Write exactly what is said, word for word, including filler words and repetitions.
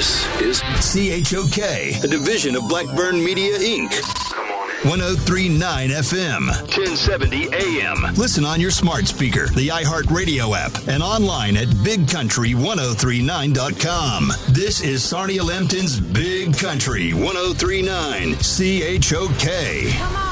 This is C H O K, a division of Blackburn Media, Incorporated. one oh three point nine F M, ten seventy A M. Listen on your smart speaker, the iHeartRadio app, and online at big country ten thirty-nine dot com. This is Sarnia Lambton's Big Country ten thirty-nine, C H O K. Come on.